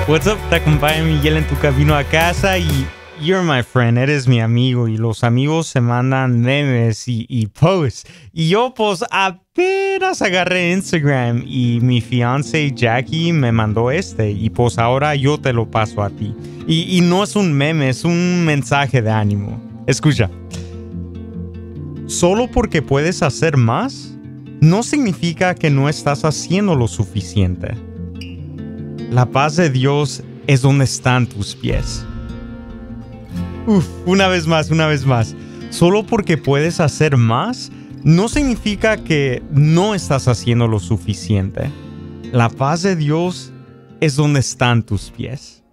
What's up? Te acompaña Miguel en tu camino a casa y you're my friend, eres mi amigo y los amigos se mandan memes y posts. Y yo pues apenas agarré Instagram y mi fiance Jackie me mandó y pues ahora yo te lo paso a ti. Y no es un meme, es un mensaje de ánimo. Escucha. Solo porque puedes hacer más, no significa que no estás haciendo lo suficiente. La paz de Dios es donde están tus pies. Una vez más. Solo porque puedes hacer más, no significa que no estás haciendo lo suficiente. La paz de Dios es donde están tus pies.